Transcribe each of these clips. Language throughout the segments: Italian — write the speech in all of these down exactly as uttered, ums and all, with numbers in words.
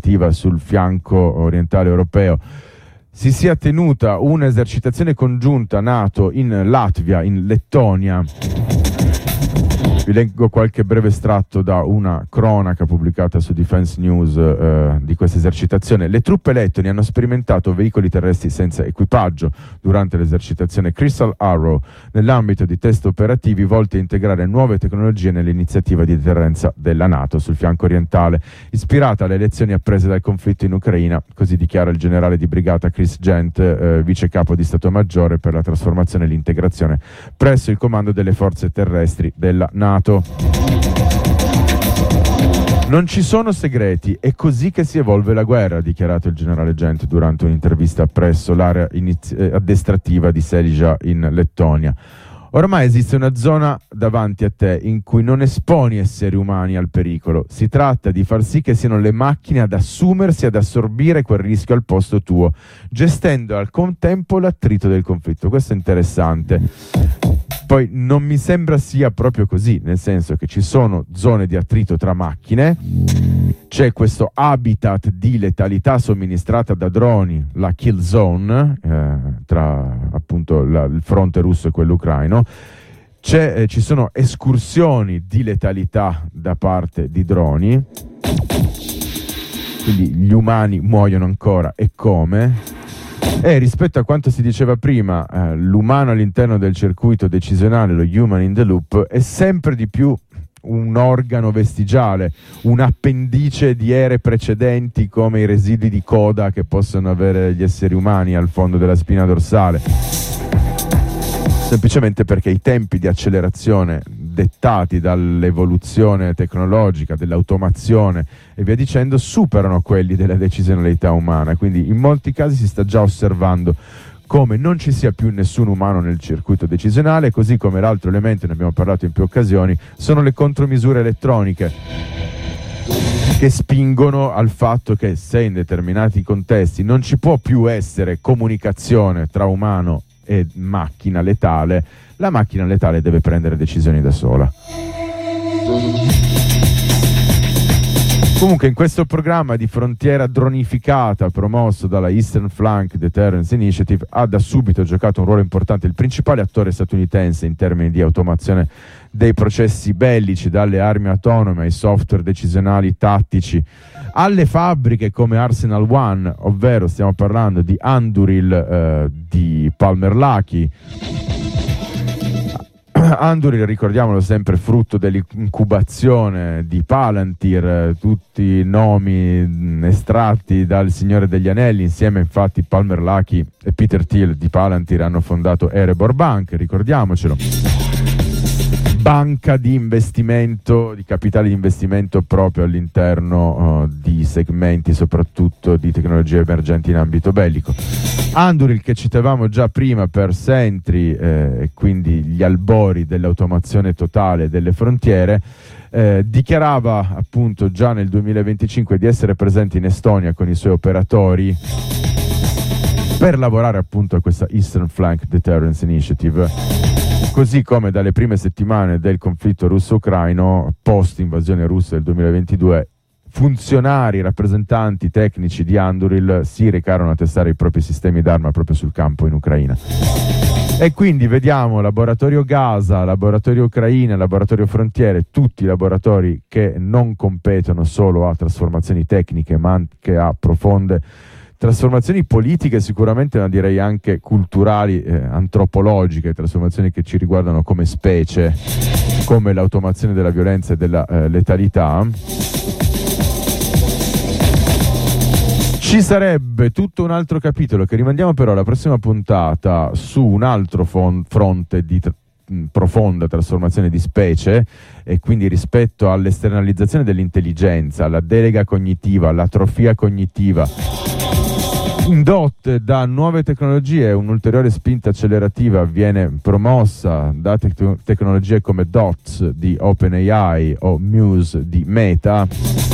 significativa sul fianco orientale europeo, si sia tenuta un'esercitazione congiunta NATO in Latvia, in Lettonia. Vi leggo qualche breve estratto da una cronaca pubblicata su Defense News eh, di questa esercitazione. Le truppe lettoni hanno sperimentato veicoli terrestri senza equipaggio durante l'esercitazione Crystal Arrow, nell'ambito di test operativi volti a integrare nuove tecnologie nell'iniziativa di deterrenza della NATO sul fianco orientale, ispirata alle lezioni apprese dal conflitto in Ucraina, così dichiara il generale di brigata Chris Gent, eh, vice capo di Stato Maggiore per la trasformazione e l'integrazione presso il comando delle forze terrestri della NATO. Non ci sono segreti, è così che si evolve la guerra, ha dichiarato il generale Gent durante un'intervista presso l'area inizi- addestrativa di Selija in Lettonia. Ormai esiste una zona davanti a te in cui non esponi esseri umani al pericolo. Si tratta di far sì che siano le macchine ad assumersi, ad assorbire quel rischio al posto tuo, gestendo al contempo l'attrito del conflitto. Questo è interessante. Poi non mi sembra sia proprio così, nel senso che ci sono zone di attrito tra macchine, c'è questo habitat di letalità somministrata da droni, la kill zone, eh, tra appunto la, il fronte russo e quello ucraino, c'è, eh, ci sono escursioni di letalità da parte di droni, quindi gli umani muoiono ancora e come. E rispetto a quanto si diceva prima, eh, l'umano all'interno del circuito decisionale, lo human in the loop, è sempre di più un organo vestigiale, un appendice di ere precedenti come i residui di coda che possono avere gli esseri umani al fondo della spina dorsale. Semplicemente perché i tempi di accelerazione dettati dall'evoluzione tecnologica, dell'automazione e via dicendo superano quelli della decisionalità umana, quindi in molti casi si sta già osservando come non ci sia più nessun umano nel circuito decisionale, così come l'altro elemento, ne abbiamo parlato in più occasioni, sono le contromisure elettroniche che spingono al fatto che se in determinati contesti non ci può più essere comunicazione tra umano e macchina letale, la macchina letale deve prendere decisioni da sola. Comunque in questo programma di frontiera dronificata promosso dalla Eastern Flank Deterrence Initiative ha da subito giocato un ruolo importante il principale attore statunitense in termini di automazione dei processi bellici, dalle armi autonome ai software decisionali tattici, alle fabbriche come Arsenal One, ovvero stiamo parlando di Anduril, eh, di Palmer Luckey. Anduril, ricordiamolo sempre, frutto dell'incubazione di Palantir, tutti nomi mh, estratti dal Signore degli Anelli. Insieme infatti Palmer Luckey e Peter Thiel di Palantir hanno fondato Erebor Bank, ricordiamocelo, banca di investimento, di capitali di investimento proprio all'interno uh, di segmenti soprattutto di tecnologie emergenti in ambito bellico. Anduril, che citavamo già prima per Sentry, eh, quindi gli albori dell'automazione totale delle frontiere, eh, dichiarava appunto già nel duemilaventicinque di essere presente in Estonia con i suoi operatori per lavorare appunto a questa Eastern Flank Deterrence Initiative, così come dalle prime settimane del conflitto russo-ucraino post invasione russa del duemilaventidue funzionari, rappresentanti tecnici di Anduril si recarono a testare i propri sistemi d'arma proprio sul campo in Ucraina. E quindi vediamo laboratorio Gaza, laboratorio Ucraina, laboratorio Frontiere, tutti laboratori che non competono solo a trasformazioni tecniche ma anche a profonde trasformazioni politiche, sicuramente, ma direi anche culturali, eh, antropologiche, trasformazioni che ci riguardano come specie, come l'automazione della violenza e della eh, letalità. Ci sarebbe tutto un altro capitolo che rimandiamo però alla prossima puntata su un altro fon- fronte di tra- profonda trasformazione di specie, e quindi rispetto all'esternalizzazione dell'intelligenza, alla delega cognitiva, all'atrofia cognitiva indotte da nuove tecnologie. Un'ulteriore spinta accelerativa viene promossa da te- tecnologie come D O T S di OpenAI o Muse di Meta.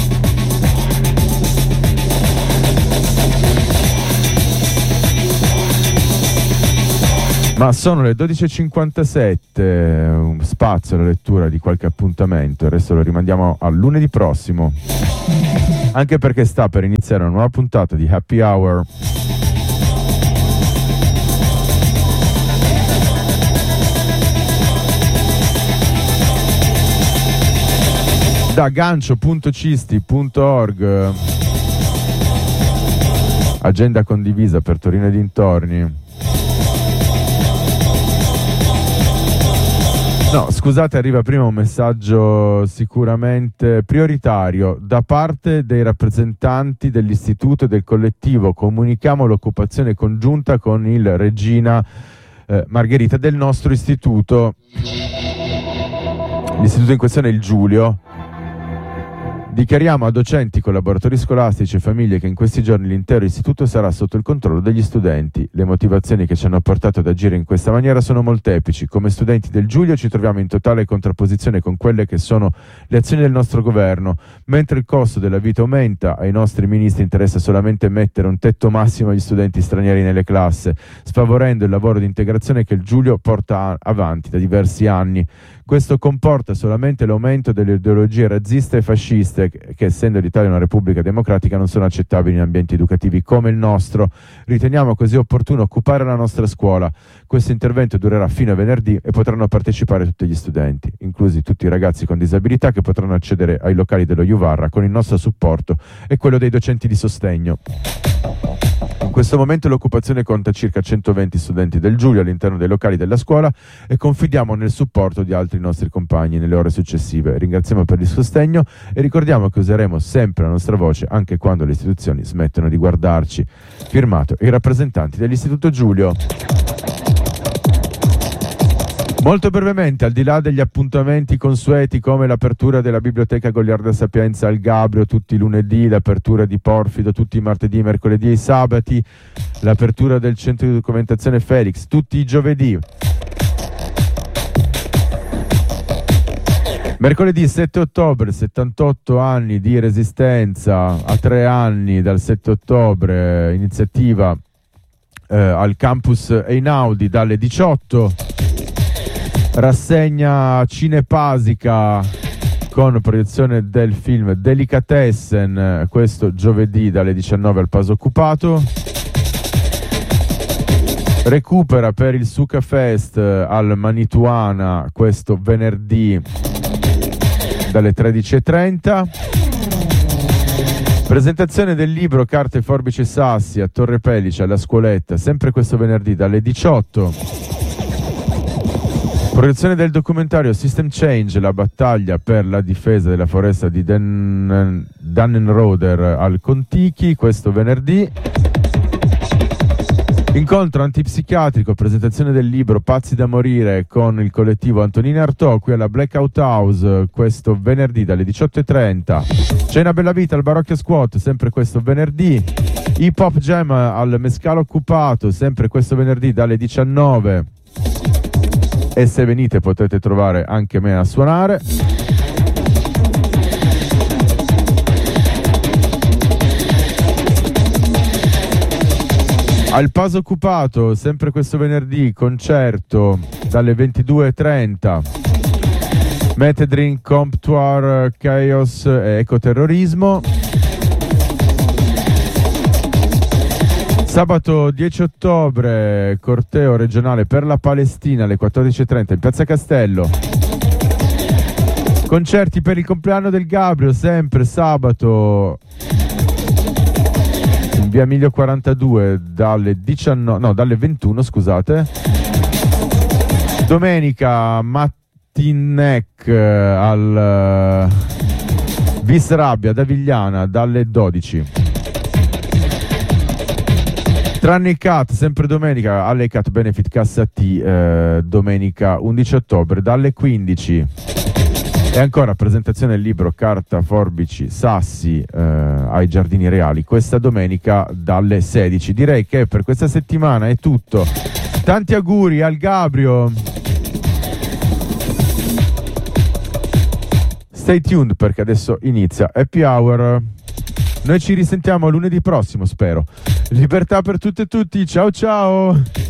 Ma sono le dodici e cinquantasette, spazio alla lettura di qualche appuntamento, il resto lo rimandiamo a lunedì prossimo. anche perché sta per iniziare una nuova puntata di Happy Hour. Da gancio punto cisti punto org, agenda condivisa per Torino e dintorni. No, scusate, arriva prima un messaggio sicuramente prioritario da parte dei rappresentanti dell'istituto e del collettivo. Comunichiamo l'occupazione congiunta con il Regina eh, Margherita del nostro istituto. L'istituto in questione è il Giulio. Dichiariamo a docenti, collaboratori scolastici e famiglie che in questi giorni l'intero istituto sarà sotto il controllo degli studenti. Le motivazioni che ci hanno portato ad agire in questa maniera sono molteplici. Come studenti del Giulio ci troviamo in totale contrapposizione con quelle che sono le azioni del nostro governo. Mentre il costo della vita aumenta, ai nostri ministri interessa solamente mettere un tetto massimo agli studenti stranieri nelle classi, sfavorendo il lavoro di integrazione che il Giulio porta avanti da diversi anni. Questo comporta solamente l'aumento delle ideologie razziste e fasciste che, essendo l'Italia una repubblica democratica, non sono accettabili in ambienti educativi come il nostro. Riteniamo così opportuno occupare la nostra scuola. Questo intervento durerà fino a venerdì e potranno partecipare tutti gli studenti, inclusi tutti i ragazzi con disabilità, che potranno accedere ai locali dello Juvarra con il nostro supporto e quello dei docenti di sostegno. In questo momento l'occupazione conta circa centoventi studenti del Giulio all'interno dei locali della scuola e confidiamo nel supporto di altri nostri compagni nelle ore successive. Ringraziamo per il sostegno e ricordiamo che useremo sempre la nostra voce anche quando le istituzioni smettono di guardarci. Firmato i rappresentanti dell'Istituto Giulio. Molto brevemente, al di là degli appuntamenti consueti come l'apertura della biblioteca Goliarda Sapienza al Gabrio tutti i lunedì, l'apertura di Porfido tutti i martedì, mercoledì e sabati, l'apertura del centro di documentazione Felix tutti i giovedì. Mercoledì sette ottobre, settantotto anni di resistenza, a tre anni dal sette ottobre, iniziativa eh, al campus Einaudi dalle diciotto. Rassegna cinepasica con proiezione del film Delicatessen questo giovedì dalle diciannove al Paso Occupato. Recupera per il Suca Fest al Manituana questo venerdì dalle tredici e trenta. Presentazione del libro Carte, Forbici e Sassi a Torre Pellice alla Scuoletta sempre questo venerdì dalle diciotto. Proiezione del documentario System Change, la battaglia per la difesa della foresta di Den- Dannenroder al Contichi, questo venerdì. Incontro antipsichiatrico, presentazione del libro Pazzi da morire con il collettivo Antonini Artò qui alla Blackout House, questo venerdì dalle diciotto e trenta. Cena Bella Vita al Barocchio Squat, sempre questo venerdì. Hip Hop Jam al Mescalo Occupato, sempre questo venerdì dalle diciannove. E se venite potete trovare anche me a suonare. Al Paso Occupato, sempre questo venerdì, concerto dalle ventidue e trenta. Metedrin, Comptoir, Chaos e Ecoterrorismo. Sabato dieci ottobre, corteo regionale per la Palestina alle quattordici e trenta in Piazza Castello. Concerti per il compleanno del Gabrio, sempre sabato in via Emilio quarantadue dalle diciannove, no, dalle ventuno, scusate. Domenica Mattinec al Vis Rabbia da Vigliana dalle dodici. Tranne i Cat, sempre domenica alle Cat Benefit Cassa T, eh, domenica undici ottobre dalle quindici. E ancora presentazione del libro Carta, Forbici, Sassi eh, ai Giardini Reali questa domenica dalle sedici. Direi che per questa settimana è tutto. Tanti auguri al Gabrio. Stay tuned perché adesso inizia Happy Hour. Noi ci risentiamo lunedì prossimo, spero. Libertà per tutte e tutti, ciao ciao!